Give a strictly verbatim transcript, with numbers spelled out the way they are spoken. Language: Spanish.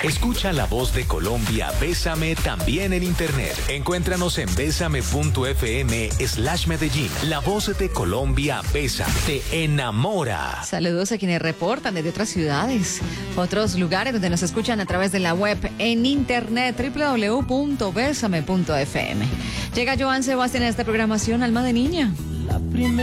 Escucha la voz de Colombia, Bésame, también en internet. Encuéntranos en bésame.fm slash Medellín. La voz de Colombia, Bésame, te enamora. Saludos a quienes reportan desde otras ciudades, otros lugares donde nos escuchan a través de la web en internet doble u doble u doble u punto bésame punto f m. Llega Joan Sebastián a esta programación Alma de Niña. La primera